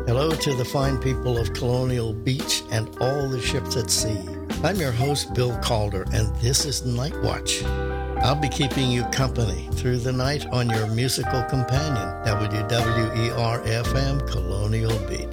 Hello to the fine people of Colonial Beach and all the ships at sea. I'm your host, Bill Calder, and this is Night Watch. I'll be keeping you company through the night on your musical companion, WWER-FM Colonial Beach.